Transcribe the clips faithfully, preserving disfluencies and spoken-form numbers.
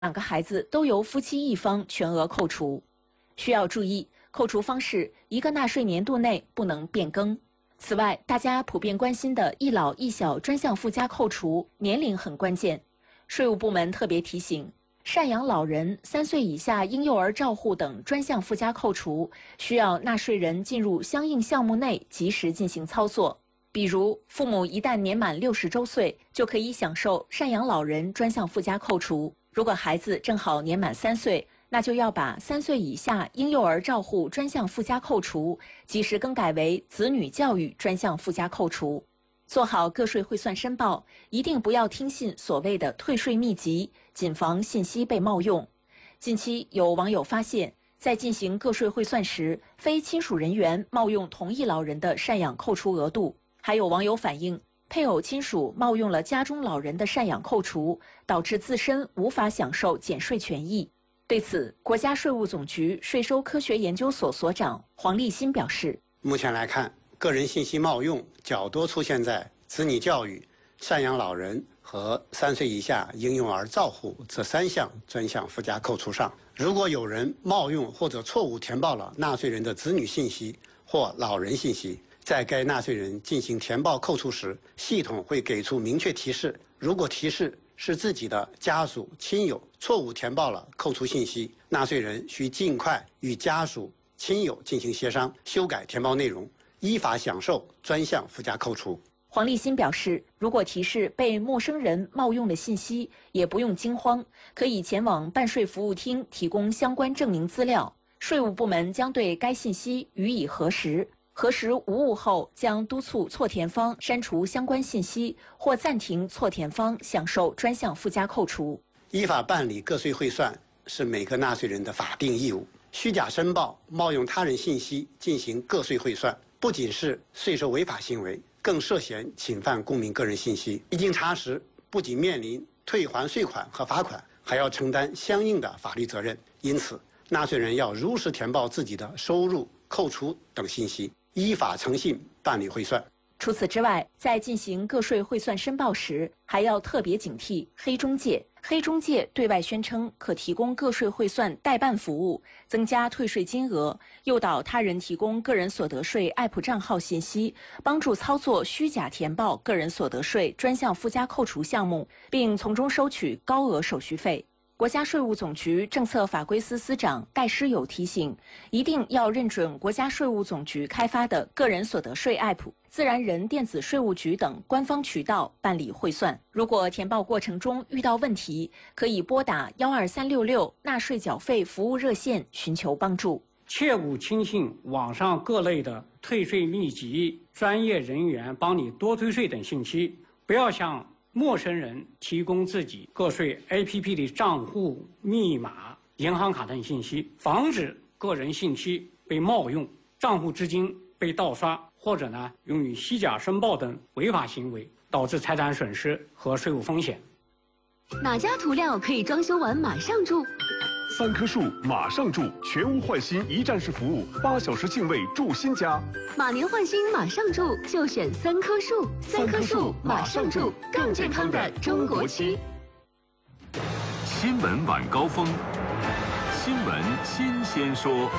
两个孩子都由夫妻一方全额扣除。需要注意，扣除方式一个纳税年度内不能变更。此外，大家普遍关心的一老一小专项附加扣除年龄很关键。税务部门特别提醒，赡养老人、三岁以下婴幼儿照护等专项附加扣除，需要纳税人进入相应项目内及时进行操作。比如，父母一旦年满六十周岁，就可以享受赡养老人专项附加扣除。如果孩子正好年满三岁，那就要把三岁以下婴幼儿照护专项附加扣除及时更改为子女教育专项附加扣除。做好个税汇算申报，一定不要听信所谓的退税秘籍，谨防信息被冒用。近期有网友发现，在进行个税汇算时，非亲属人员冒用同一老人的赡养扣除额度，还有网友反映，配偶亲属冒用了家中老人的赡养扣除，导致自身无法享受减税权益。对此，国家税务总局税收科学研究所所长黄立新表示， 目前来看，个人信息冒用较多出现在子女教育、赡养老人和三岁以下婴幼儿照护这三项专项附加扣除上。如果有人冒用或者错误填报了纳税人的子女信息或老人信息，在该纳税人进行填报扣除时，系统会给出明确提示。如果提示是自己的家属、亲友错误填报了扣除信息，纳税人需尽快与家属、亲友进行协商，修改填报内容，依法享受专项附加扣除。 黄立新表示，如果提示被陌生人冒用的信息，也不用惊慌，可以前往办税服务厅提供相关证明资料，税务部门将对该信息予以核实。核实无误后，将督促错填方删除相关信息，或暂停错填方享受专项附加扣除。 依法办理个税汇算是每个纳税人的法定义务。虚假申报、冒用他人信息进行个税汇算，不仅是税收违法行为，更涉嫌侵犯公民个人信息。一经查实，不仅面临退还税款和罚款，还要承担相应的法律责任。因此，纳税人要如实填报自己的收入、扣除等信息，依法诚信办理汇算。 除此之外，在进行个税汇算申报时，还要特别警惕黑中介。黑中介对外宣称可提供个税汇算代办服务，增加退税金额，诱导他人提供个人所得税 A P P 账号信息，帮助操作虚假填报个人所得税专项附加扣除项目，并从中收取高额手续费。国家税务总局政策法规司司长戴诗友提醒，一定要认准国家税务总局开发的个人所得税 A P P、自然人电子税务局等官方渠道办理汇算。如果填报过程中遇到问题，可以拨打幺二三六六纳税缴费服务热线寻求帮助。 切勿轻信网上各类的退税秘籍、专业人员帮你多退税等信息，不要向陌生人提供自己个税 A P P 的账户密码、银行卡等信息，防止个人信息被冒用、账户资金被盗刷，或者呢用于虚假申报等违法行为，导致财产损失和税务风险。 哪家涂料可以装修完马上住？ 三棵树马上住，全屋换新一站式服务，八小时净位住新家。 马年换新马上住，就选三棵树。三棵树马上住，更健康的中国区。 新闻晚高峰，新闻新鲜说。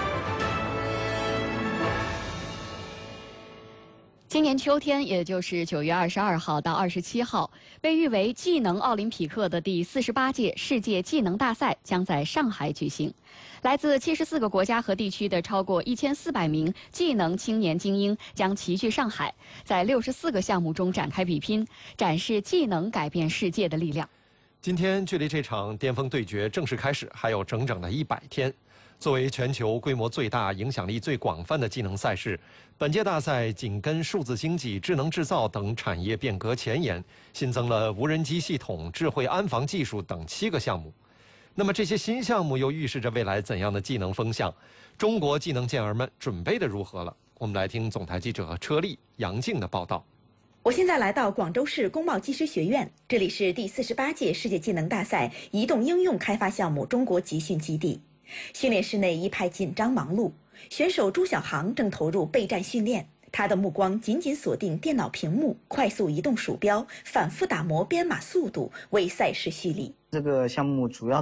今年秋天，也就是九月二十二号到二十七号，被誉为技能奥林匹克的第四十八届世界技能大赛将在上海举行。来自七十四个国家和地区的超过一千四百名技能青年精英将齐聚上海，在六十四个项目中展开比拼，展示技能改变世界的力量。 今天距离这场巅峰对决正式开始还有整整的一百天。作为全球规模最大、影响力最广泛的技能赛事，本届大赛紧跟数字经济、智能制造等产业变革前沿，新增了无人机系统、智慧安防技术等七个项目。那么这些新项目又预示着未来怎样的技能风向？中国技能健儿们准备的如何了？我们来听总台记者车丽、杨静的报道。 我现在来到广州市工贸技师学院，这里是第四十八届世界技能大赛移动应用开发项目中国集训基地。训练室内一派紧张忙碌，选手朱小航正投入备战训练， 他的目光紧紧锁定电脑屏幕，快速移动鼠标，反复打磨编码速度，为赛事蓄力。 这个项目主要